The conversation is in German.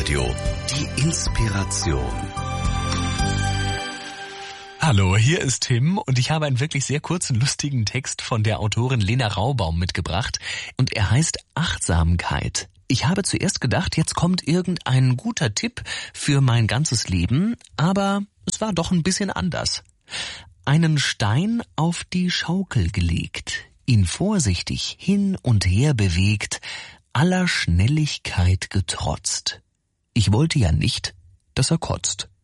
Domradio. Die Inspiration. Hallo, hier ist Tim und ich habe einen wirklich sehr kurzen, lustigen Text von der Autorin Lena Raubaum mitgebracht und er heißt Achtsamkeit. Ich habe zuerst gedacht, jetzt kommt irgendein guter Tipp für mein ganzes Leben, aber es war doch ein bisschen anders. Einen Stein auf die Schaukel gelegt, ihn vorsichtig hin und her bewegt, aller Schnelligkeit getrotzt. Ich wollte ja nicht, dass er kotzt.